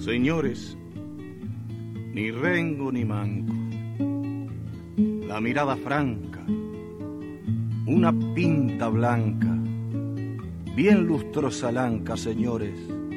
Señores, ni rengo ni manco, la mirada franca, una pinta blanca, bien lustrosa lanca, señores,